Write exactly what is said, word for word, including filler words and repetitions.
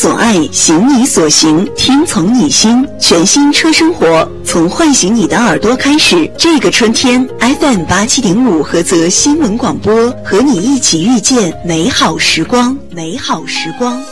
所爱，行你所行，听从你心。全新车生活，从唤醒你的耳朵开始。这个春天 ，F M 八七点五菏泽新闻广播和你一起遇见美好时光，美好时光。